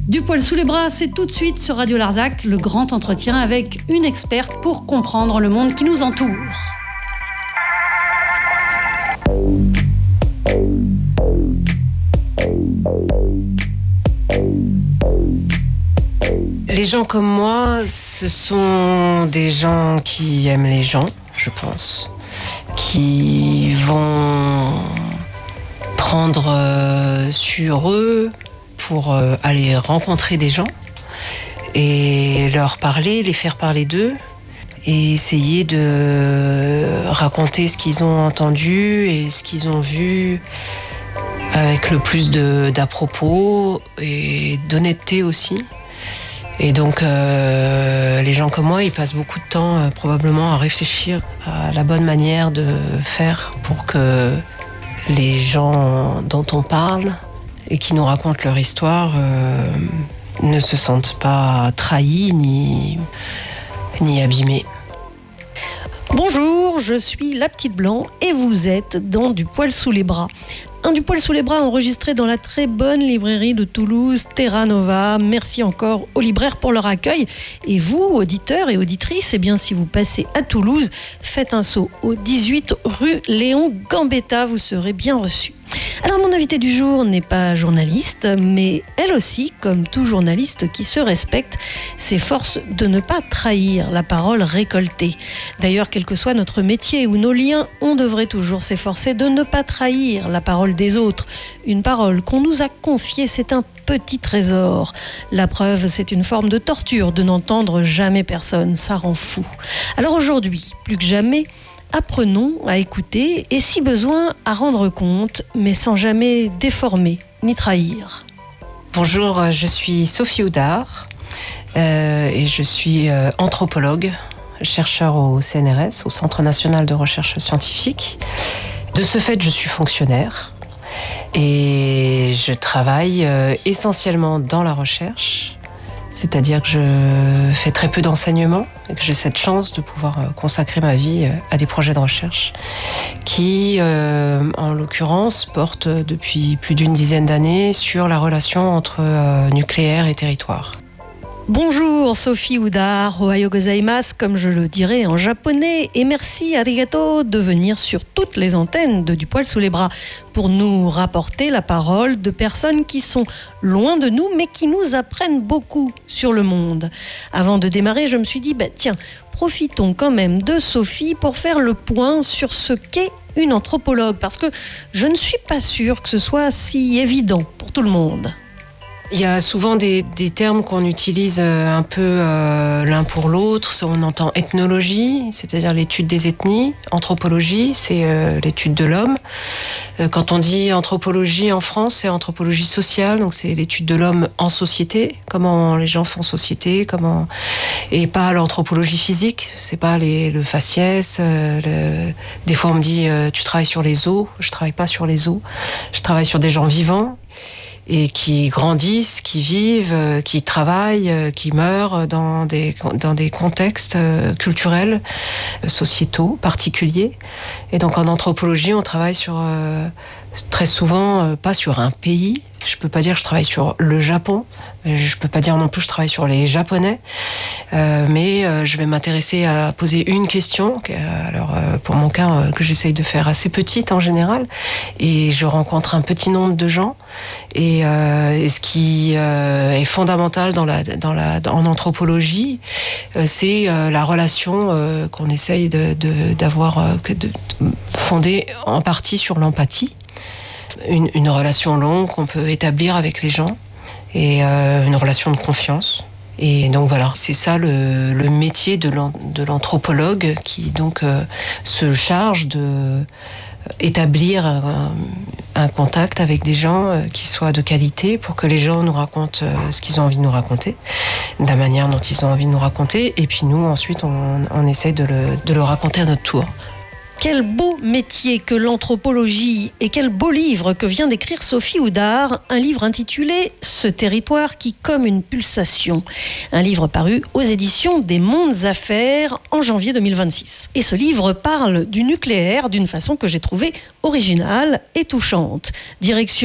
Du poil sous les bras, c'est tout de suite sur Radio Larzac, le grand entretien avec une experte pour comprendre le monde qui nous entoure. Les gens comme moi, ce sont des gens qui aiment les gens, je pense, qui vont prendre sur eux pour aller rencontrer des gens et leur parler, les faire parler d'eux et essayer de raconter ce qu'ils ont entendu et ce qu'ils ont vu avec le plus d'à-propos et d'honnêteté aussi. Et donc les gens comme moi, ils passent beaucoup de temps probablement à réfléchir à la bonne manière de faire pour que les gens dont on parle et qui nous racontent leur histoire ne se sentent pas trahis ni abîmés. Bonjour, je suis la petite Blanc et vous êtes dans Du poil sous les bras. Un Du poil sous les bras enregistré dans la très bonne librairie de Toulouse, Terra Nova. Merci encore aux libraires pour leur accueil. Et vous, auditeurs et auditrices, si vous passez à Toulouse, faites un saut au 18 rue Léon Gambetta, vous serez bien reçus. Alors mon invitée du jour n'est pas journaliste, mais elle aussi, comme tout journaliste qui se respecte, s'efforce de ne pas trahir la parole récoltée. D'ailleurs, quel que soit notre métier ou nos liens, on devrait toujours s'efforcer de ne pas trahir la parole des autres. Une parole qu'on nous a confiée, c'est un petit trésor. La preuve, c'est une forme de torture de n'entendre jamais personne, ça rend fou. Alors aujourd'hui, plus que jamais, apprenons à écouter et si besoin à rendre compte, mais sans jamais déformer ni trahir. Bonjour, je suis Sophie Houdard et je suis anthropologue, chercheur au CNRS, au Centre national de recherche scientifique. De ce fait, je suis fonctionnaire et je travaille essentiellement dans la recherche. C'est-à-dire que je fais très peu d'enseignement et que j'ai cette chance de pouvoir consacrer ma vie à des projets de recherche qui, en l'occurrence, portent depuis plus d'une dizaine d'années sur la relation entre nucléaire et territoire. Bonjour Sophie Houdard, ohayo gozaimasu comme je le dirais en japonais, et merci arigato de venir sur toutes les antennes de Du poil sous les bras pour nous rapporter la parole de personnes qui sont loin de nous mais qui nous apprennent beaucoup sur le monde. Avant de démarrer, je me suis dit, tiens, profitons quand même de Sophie pour faire le point sur ce qu'est une anthropologue, parce que je ne suis pas sûre que ce soit si évident pour tout le monde. Il y a souvent des termes qu'on utilise un peu l'un pour l'autre. On entend ethnologie, c'est-à-dire l'étude des ethnies. Anthropologie, c'est l'étude de l'homme. Quand on dit anthropologie en France, c'est anthropologie sociale, donc c'est l'étude de l'homme en société, comment les gens font société, et pas l'anthropologie physique. C'est pas le faciès. Des fois, on me dit tu travailles sur les os. Je travaille pas sur les os. Je travaille sur des gens vivants et qui grandissent, qui vivent, qui travaillent, qui meurent dans des contextes culturels, sociétaux, particuliers. Et donc en anthropologie, on travaille sur très souvent pas sur un pays. Je peux pas dire que je travaille sur le Japon. Je peux pas dire non plus que je travaille sur les Japonais. Mais je vais m'intéresser à poser une question. Alors pour mon cas, que j'essaye de faire assez petite en général. Et je rencontre un petit nombre de gens. Et ce qui est fondamental en anthropologie, c'est la relation qu'on essaye d'avoir, fondée en partie sur l'empathie. Une relation longue qu'on peut établir avec les gens et une relation de confiance. Et donc voilà, c'est ça le métier de l'anthropologue qui donc se charge de établir un contact avec des gens qui soient de qualité pour que les gens nous racontent ce qu'ils ont envie de nous raconter, de la manière dont ils ont envie de nous raconter, et puis nous ensuite on essaie de le raconter à notre tour. Quel beau métier que l'anthropologie et quel beau livre que vient d'écrire Sophie Houdard, un livre intitulé « Ce territoire qui comme une pulsation », un livre paru aux éditions des Mondes Affaires en janvier 2026. Et ce livre parle du nucléaire d'une façon que j'ai trouvée originale et touchante. Direction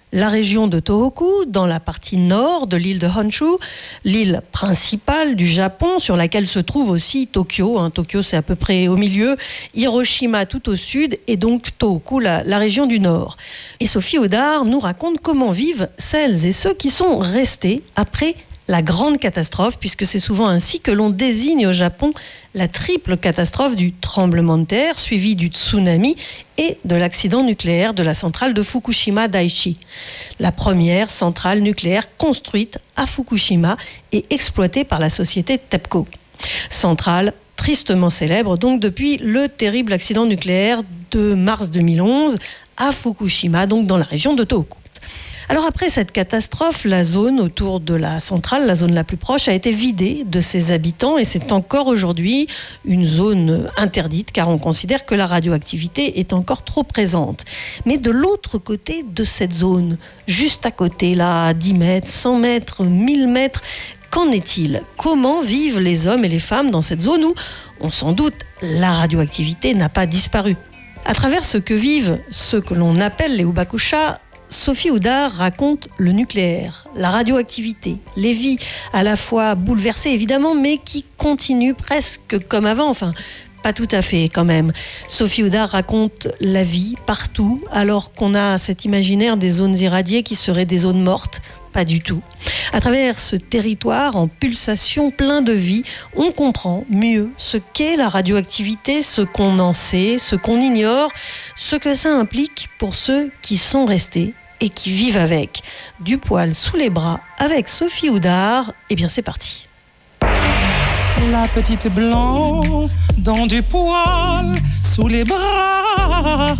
La région de Tohoku, dans la partie nord de l'île de Honshu, l'île principale du Japon, sur laquelle se trouve aussi Tokyo. Tokyo, c'est à peu près au milieu, Hiroshima tout au sud, et donc Tohoku, la région du nord. Et Sophie Audard nous raconte comment vivent celles et ceux qui sont restés après la grande catastrophe, puisque c'est souvent ainsi que l'on désigne au Japon la triple catastrophe du tremblement de terre, suivie du tsunami et de l'accident nucléaire de la centrale de Fukushima Daiichi. La première centrale nucléaire construite à Fukushima et exploitée par la société TEPCO. Centrale tristement célèbre donc depuis le terrible accident nucléaire de mars 2011 à Fukushima, donc dans la région de Tohoku. Alors après cette catastrophe, la zone autour de la centrale, la zone la plus proche, a été vidée de ses habitants et c'est encore aujourd'hui une zone interdite car on considère que la radioactivité est encore trop présente. Mais de l'autre côté de cette zone, juste à côté, là, à 10 mètres, 100 mètres, 1000 mètres, qu'en est-il ? Comment vivent les hommes et les femmes dans cette zone où, on s'en doute, la radioactivité n'a pas disparu ? À travers ce que vivent ceux que l'on appelle les Hibakusha, Sophie Audard raconte le nucléaire, la radioactivité, les vies à la fois bouleversées évidemment, mais qui continuent presque comme avant, enfin pas tout à fait quand même. Sophie Audard raconte la vie partout, alors qu'on a cet imaginaire des zones irradiées qui seraient des zones mortes. Pas du tout. À travers ce territoire en pulsation plein de vie, on comprend mieux ce qu'est la radioactivité, ce qu'on en sait, ce qu'on ignore, ce que ça implique pour ceux qui sont restés et qui vivent avec. Du poil sous les bras avec Sophie Audard, et bien c'est parti. La petite blanc dans du poil sous les bras.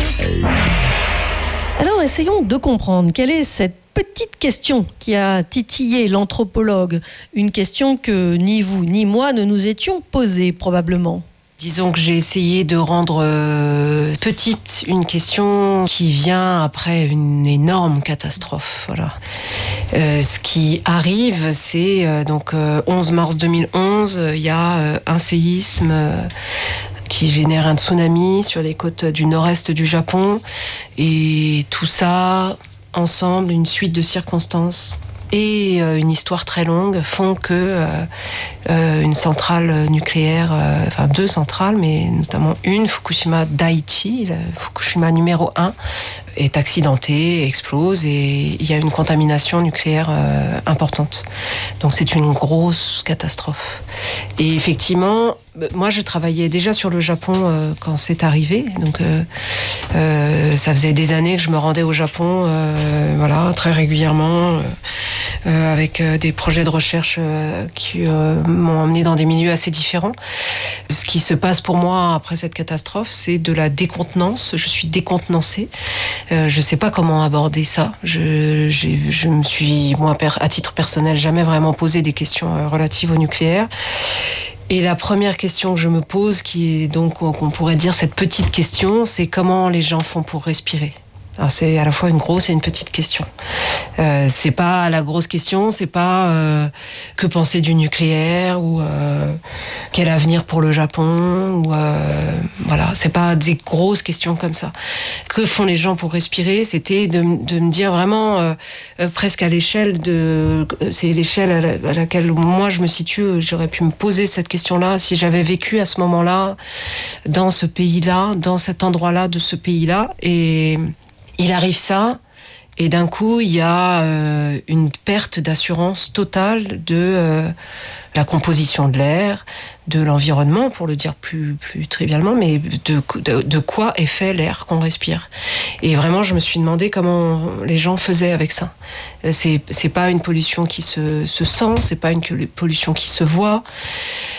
Alors essayons de comprendre quelle est cette petite question qui a titillé l'anthropologue. Une question que ni vous ni moi ne nous étions posées probablement. Disons que j'ai essayé de rendre petite une question qui vient après une énorme catastrophe. Voilà. Ce qui arrive, c'est donc 11 mars 2011, il y a un séisme qui génère un tsunami sur les côtes du nord-est du Japon. Et tout ça, ensemble, une suite de circonstances et une histoire très longue font que une centrale nucléaire, enfin 2 centrales, mais notamment une, Fukushima Daiichi, Fukushima numéro 1, est accidentée, explose et il y a une contamination nucléaire importante. Donc c'est une grosse catastrophe. Et effectivement, moi je travaillais déjà sur le Japon quand c'est arrivé. Donc ça faisait des années que je me rendais au Japon, voilà, très régulièrement, avec des projets de recherche qui m'ont emmené dans des milieux assez différents. Ce qui se passe pour moi après cette catastrophe, c'est de la décontenance. Je suis décontenancée. Je sais pas comment aborder ça. Je me suis, moi, à titre personnel, jamais vraiment posé des questions relatives au nucléaire. Et la première question que je me pose, qui est donc, qu'on pourrait dire cette petite question, c'est comment les gens font pour respirer. Alors c'est à la fois une grosse et une petite question. C'est pas la grosse question, c'est pas que penser du nucléaire ou quel avenir pour le Japon ou voilà, c'est pas des grosses questions comme ça. Que font les gens pour respirer ? C'était de me dire vraiment presque à l'échelle de, c'est l'échelle à laquelle moi je me situe. J'aurais pu me poser cette question-là si j'avais vécu à ce moment-là dans ce pays-là, dans cet endroit-là de ce pays-là. Et il arrive ça, et d'un coup, il y a une perte d'assurance totale de la composition de l'air, de l'environnement, pour le dire plus trivialement, mais de quoi est fait l'air qu'on respire. Et vraiment, je me suis demandé comment les gens faisaient avec ça. C'est pas une pollution qui se sent, c'est pas une pollution qui se voit.